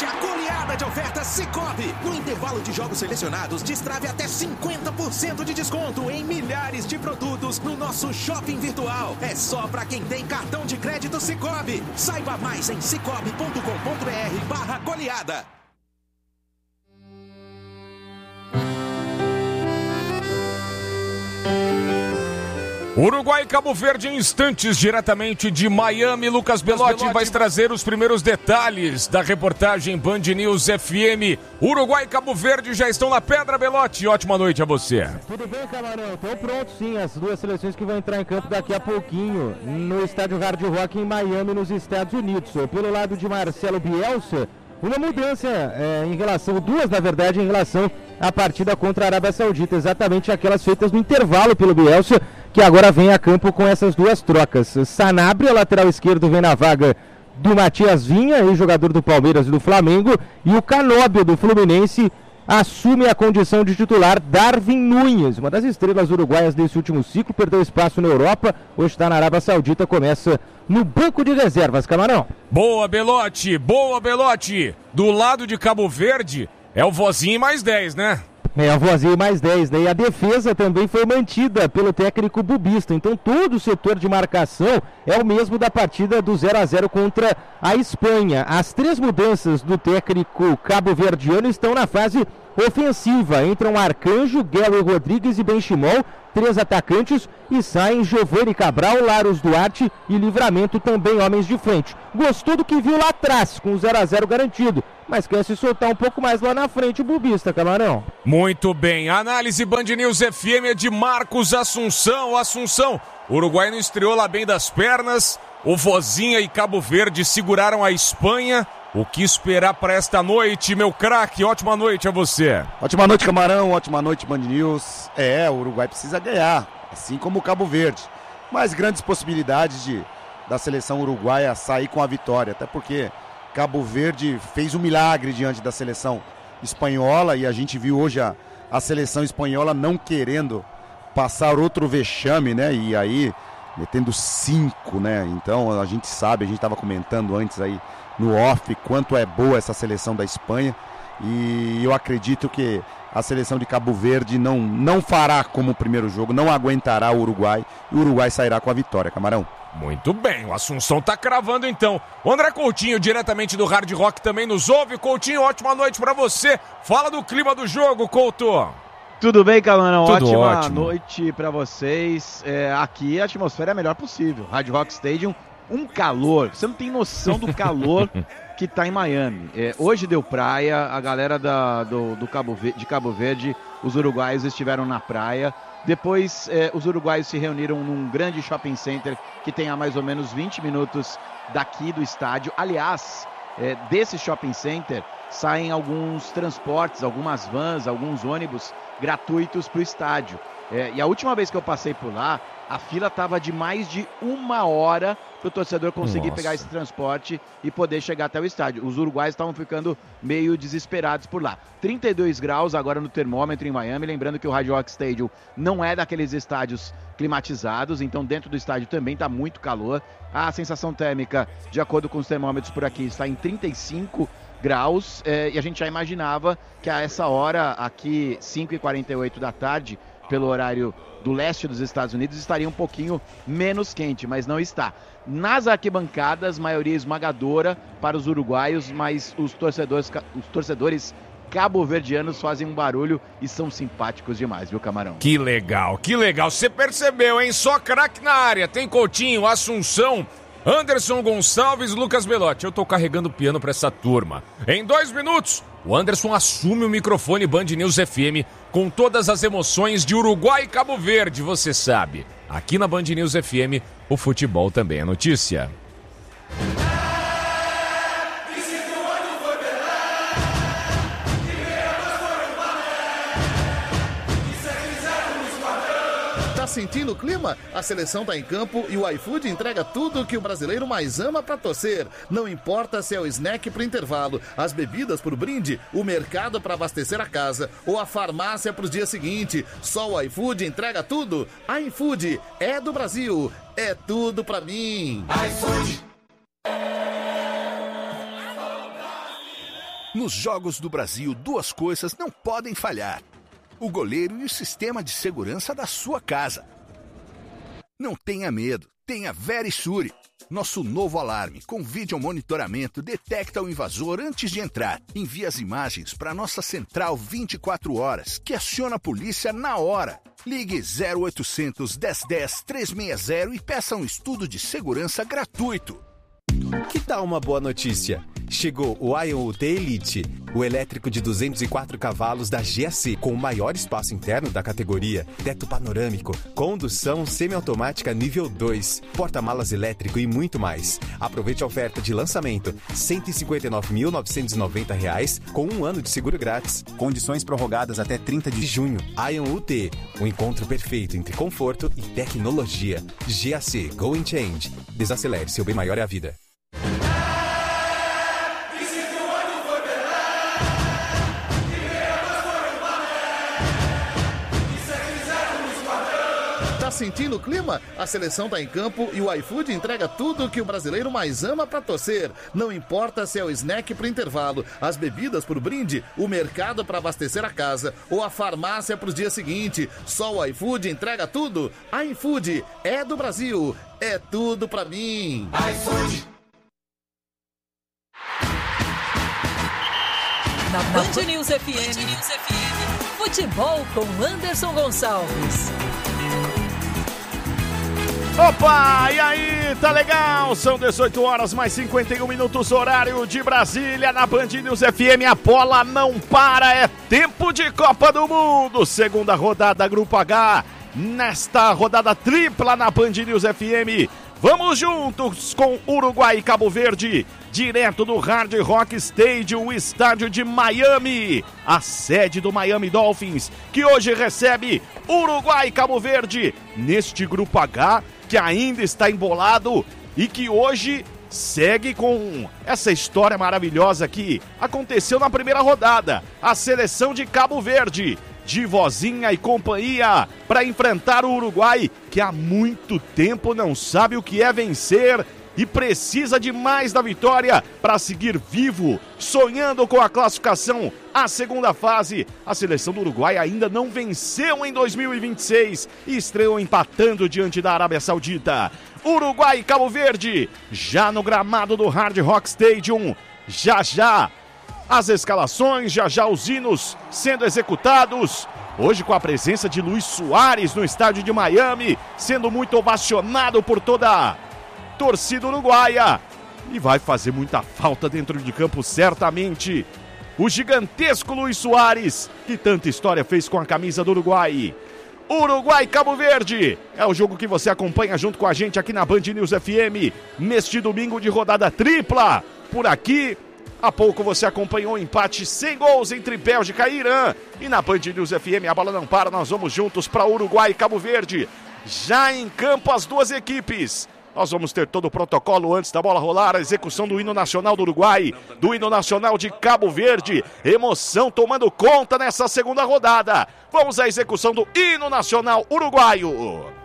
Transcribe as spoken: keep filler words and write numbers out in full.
Aproveite a goleada de ofertas Sicoob. No intervalo de jogos selecionados, destrave até cinquenta por cento de desconto em milhares de produtos no nosso shopping virtual. É só para quem tem cartão de crédito Sicoob. Saiba mais em cicobi ponto com ponto br barra goleada. Uruguai e Cabo Verde em instantes, diretamente de Miami. Lucas Belotti vai trazer os primeiros detalhes da reportagem Band News F M. Uruguai e Cabo Verde já estão na pedra, Belotti. Ótima noite a você. Tudo bem, Camarão? Estão prontos sim, as duas seleções que vão entrar em campo daqui a pouquinho no estádio Hard Rock em Miami, nos Estados Unidos. Pelo lado de Marcelo Bielsa, uma mudança é, em relação, duas na verdade, em relação à partida contra a Arábia Saudita, exatamente aquelas feitas no intervalo pelo Bielsa, que agora vem a campo com essas duas trocas. Sanabria, lateral esquerdo, vem na vaga do Matias Vinha, ex-jogador do Palmeiras e do Flamengo, e o Canóbio do Fluminense assume a condição de titular Darwin Núñez, uma das estrelas uruguaias desse último ciclo, perdeu espaço na Europa, hoje está na Arábia Saudita, começa no banco de reservas, Camarão. Boa, Belotti, boa, Belotti. Do lado de Cabo Verde, é o Vozinho mais dez, né? É, o Vozinho mais dez, né? E a defesa também foi mantida pelo técnico bubista. Então todo o setor de marcação é o mesmo da partida do zero a zero contra a Espanha. As três mudanças do técnico cabo-verdiano estão na fase ofensiva. Entram Arcanjo, Gary Rodrigues e Benchimol, três atacantes, e saem Giovani Cabral, Laros Duarte e Livramento, também homens de frente. Gostou do que viu lá atrás, com o zero a zero garantido, mas quer se soltar um pouco mais lá na frente o bubista, Camarão. Muito bem, análise Band News F M é de Marcos Assunção. Assunção, o Uruguai não estreou lá bem das pernas, o Vozinha e Cabo Verde seguraram a Espanha. O que esperar para esta noite, meu craque? Ótima noite a você. Ótima noite, Camarão. Ótima noite, Band News. É, o Uruguai precisa ganhar, assim como o Cabo Verde. Mas grandes possibilidades de, da seleção uruguaia sair com a vitória. Até porque Cabo Verde fez um milagre diante da seleção espanhola. E a gente viu hoje a, a seleção espanhola não querendo passar outro vexame, né? E aí, metendo cinco, né? Então a gente sabe, a gente estava comentando antes aí no off, quanto é boa essa seleção da Espanha, e eu acredito que a seleção de Cabo Verde não, não fará como o primeiro jogo, não aguentará o Uruguai, e o Uruguai sairá com a vitória, Camarão. Muito bem, o Assunção tá cravando então. O André Coutinho, diretamente do Hard Rock, também nos ouve. Coutinho, ótima noite pra você. Fala do clima do jogo, Couto. Tudo bem, Camarão? Tudo Ótima ótimo. noite pra vocês. É, aqui a atmosfera é a melhor possível. Hard Rock Stadium, um calor. Você não tem noção do calor que tá em Miami. É, hoje deu praia, a galera da, do, do Cabo Verde, de Cabo Verde, os uruguaios estiveram na praia. Depois, é, os uruguaios se reuniram num grande shopping center que tem a mais ou menos vinte minutos daqui do estádio. Aliás, é, desse shopping center saem alguns transportes, algumas vans, alguns ônibus gratuitos para o estádio. É, e a última vez que eu passei por lá, a fila estava de mais de uma hora para o torcedor conseguir Nossa. pegar esse transporte e poder chegar até o estádio. Os uruguaios estavam ficando meio desesperados por lá. trinta e dois graus agora no termômetro em Miami, lembrando que o Hard Rock Stadium não é daqueles estádios climatizados, então dentro do estádio também está muito calor. A sensação térmica, de acordo com os termômetros por aqui, está em trinta e cinco graus, é, e a gente já imaginava que a essa hora, aqui cinco e quarenta e oito da tarde, pelo horário do leste dos Estados Unidos, estaria um pouquinho menos quente, mas não está. Nas arquibancadas, maioria esmagadora para os uruguaios, mas os torcedores, os torcedores cabo-verdianos fazem um barulho e são simpáticos demais, viu, Camarão? Que legal, que legal. Você percebeu, hein? Só craque na área. Tem Coutinho, Assunção, Anderson Gonçalves, Lucas Belotti. Eu tô carregando o piano pra essa turma. Em dois minutos, o Anderson assume o microfone Band News F M com todas as emoções de Uruguai e Cabo Verde, você sabe. Aqui na Band News F M, o futebol também é notícia. Tá sentindo o clima? A seleção tá em campo e o iFood entrega tudo o que o brasileiro mais ama pra torcer. Não importa se é o snack pro intervalo, as bebidas pro brinde, o mercado pra abastecer a casa ou a farmácia pros dias seguintes. Só o iFood entrega tudo. iFood é do Brasil, é tudo pra mim. iFood. Nos Jogos do Brasil, duas coisas não podem falhar: o goleiro e o sistema de segurança da sua casa. Não tenha medo, tenha Verisure. Nosso novo alarme com vídeo monitoramento detecta o invasor antes de entrar. Envia as imagens para nossa central vinte e quatro horas, que aciona a polícia na hora. Ligue zero oitocentos, dez dez, trezentos e sessenta e peça um estudo de segurança gratuito. Que tal uma boa notícia? Chegou o Ion U T Elite, o elétrico de duzentos e quatro cavalos da G A C, com o maior espaço interno da categoria, teto panorâmico, condução semiautomática nível dois, porta-malas elétrico e muito mais. Aproveite a oferta de lançamento, cento e cinquenta e nove mil novecentos e noventa reais, com um ano de seguro grátis. Condições prorrogadas até trinta de junho. Ion U T, o encontro perfeito entre conforto e tecnologia. G A C Go and Change. Desacelere, seu bem maior é a vida. Sentindo o clima? A seleção tá em campo e o iFood entrega tudo que o brasileiro mais ama pra torcer. Não importa se é o snack pro intervalo, as bebidas pro brinde, o mercado pra abastecer a casa ou a farmácia pro dia seguinte. Só o iFood entrega tudo. iFood é do Brasil, é tudo pra mim. iFood. Na Band News F M, Band News F M, futebol com Anderson Gonçalves. Opa, e aí, tá legal? São dezoito horas mais cinquenta e um minutos, horário de Brasília, na Band News F M, a bola não para, é tempo de Copa do Mundo, segunda rodada Grupo H, nesta rodada tripla na Band News F M, vamos juntos com Uruguai e Cabo Verde, direto do Hard Rock Stadium, o estádio de Miami, a sede do Miami Dolphins, que hoje recebe Uruguai e Cabo Verde, neste Grupo H, que ainda está embolado e que hoje segue com essa história maravilhosa que aconteceu na primeira rodada. A seleção de Cabo Verde, de Vozinha e companhia, para enfrentar o Uruguai, que há muito tempo não sabe o que é vencer e precisa de mais da vitória para seguir vivo, sonhando com a classificação à segunda fase. A seleção do Uruguai ainda não venceu em dois mil e vinte e seis e estreou empatando diante da Arábia Saudita. Uruguai e Cabo Verde, já no gramado do Hard Rock Stadium, já já as escalações, já já os hinos sendo executados. Hoje com a presença de Luis Soares no estádio de Miami, sendo muito ovacionado por toda a torcida uruguaia, e vai fazer muita falta dentro de campo certamente o gigantesco Luis Soares, que tanta história fez com a camisa do Uruguai. Uruguai e Cabo Verde é o jogo que você acompanha junto com a gente aqui na Band News F M neste domingo de rodada tripla. Por aqui, há pouco você acompanhou o empate sem gols entre Bélgica e Irã, e na Band News F M a bola não para, nós vamos juntos para Uruguai e Cabo Verde, já em campo as duas equipes. Nós vamos ter todo o protocolo antes da bola rolar, a execução do hino nacional do Uruguai, do hino nacional de Cabo Verde. Emoção tomando conta nessa segunda rodada. Vamos à execução do hino nacional uruguaio.